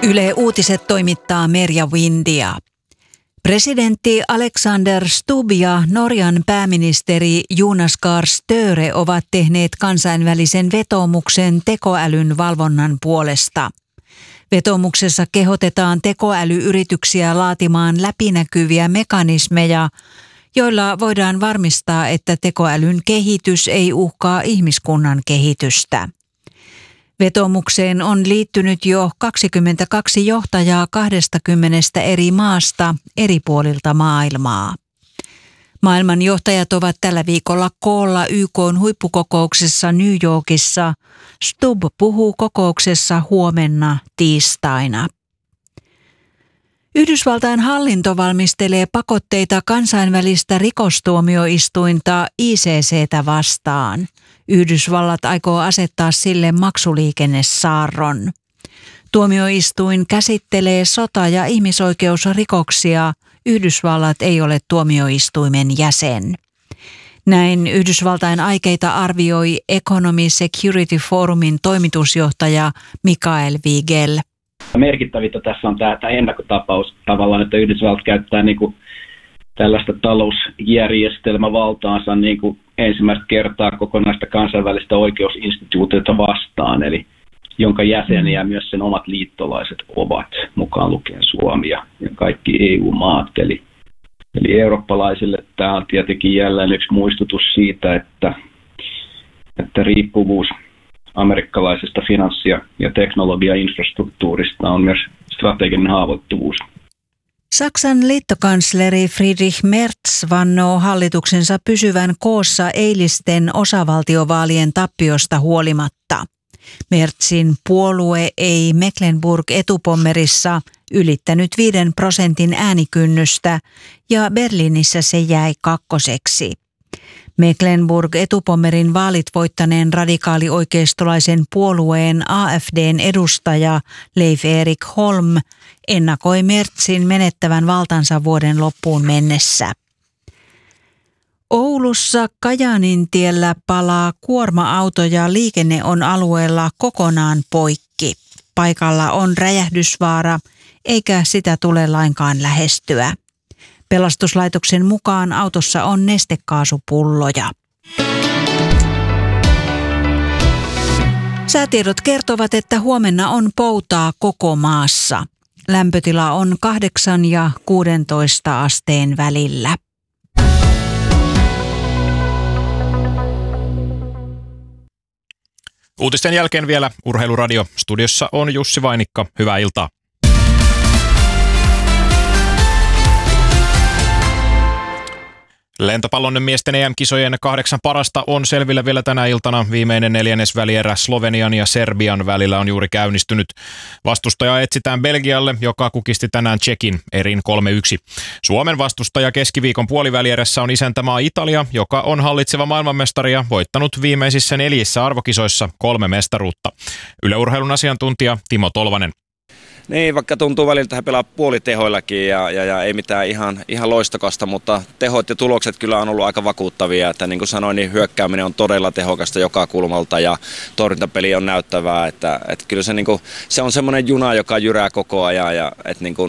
Yle Uutiset toimittaa Merja Windia. Presidentti Alexander Stubb ja Norjan pääministeri Jonas Gahr Støre ovat tehneet kansainvälisen vetoomuksen tekoälyn valvonnan puolesta. Vetoomuksessa kehotetaan tekoälyyrityksiä laatimaan läpinäkyviä mekanismeja, joilla voidaan varmistaa, että tekoälyn kehitys ei uhkaa ihmiskunnan kehitystä. Vetoomukseen on liittynyt jo 22 johtajaa 20 eri maasta eri puolilta maailmaa. Maailman johtajat ovat tällä viikolla koolla YK:n huippukokouksessa New Yorkissa. Stubb puhuu kokouksessa huomenna tiistaina. Yhdysvaltain hallinto valmistelee pakotteita kansainvälistä rikostuomioistuinta ICC:tä vastaan. Yhdysvallat aikoo asettaa sille maksuliikennesaarron. Tuomioistuin käsittelee sota- ja ihmisoikeusrikoksia. Yhdysvallat ei ole tuomioistuimen jäsen. Näin Yhdysvaltain aikeita arvioi Economy Security Forumin toimitusjohtaja Michael Vigel. Merkittävintä tässä on tämä ennakkotapaus tavallaan, että Yhdysvallat käyttää tällaista talousjärjestelmävaltaansa ensimmäistä kertaa kokonaista kansainvälistä oikeusinstituutiota vastaan, eli jonka jäseniä myös sen omat liittolaiset ovat, mukaan lukien Suomi ja kaikki EU-maat. Eli eurooppalaisille tämä on tietenkin jälleen yksi muistutus siitä, että riippuvuus amerikkalaisesta finanssi- ja teknologiainfrastruktuurista on myös strateginen haavoittuvuus. Saksan liittokansleri Friedrich Merz vannoo hallituksensa pysyvän koossa eilisten osavaltiovaalien tappiosta huolimatta. Merzin puolue ei Mecklenburg-Etupommerissa ylittänyt 5% äänikynnystä ja Berliinissä se jäi kakkoseksi. Mecklenburg-Etupommerin vaalit voittaneen radikaalioikeistolaisen puolueen AfDn edustaja Leif Erik Holm ennakoi Merzin menettävän valtansa vuoden loppuun mennessä. Oulussa Kajaanintiellä palaa kuorma-auto ja liikenne on alueella kokonaan poikki. Paikalla on räjähdysvaara, eikä sitä tule lainkaan lähestyä. Pelastuslaitoksen mukaan autossa on nestekaasupulloja. Säätiedot kertovat, että huomenna on poutaa koko maassa. Lämpötila on 8 ja 16 asteen välillä. Uutisten jälkeen vielä Urheiluradio. Studiossa on Jussi Vainikka. Hyvää iltaa. Lentopallon miesten EM-kisojen 8 parasta on selvillä vielä tänä iltana. Viimeinen neljännesvälierä Slovenian ja Serbian välillä on juuri käynnistynyt. Vastustaja etsitään Belgialle, joka kukisti tänään Tšekin erin 3-1. Suomen vastustaja keskiviikon puolivälierässä on isäntämaa Italia, joka on hallitseva maailmanmestari ja voittanut viimeisissä 4 arvokisoissa 3 mestaruutta. Yle Urheilun asiantuntija Timo Tolvanen. Niin, vaikka tuntuu välillä, että he pelaa puolitehoillakin ja ei mitään ihan loistokasta, mutta tehot ja tulokset kyllä on ollut aika vakuuttavia. Että niin kuin sanoin, niin hyökkääminen on todella tehokasta joka kulmalta ja torjuntapeli on näyttävää. Että kyllä se on semmoinen juna, joka jyrää koko ajan ja että niin kuin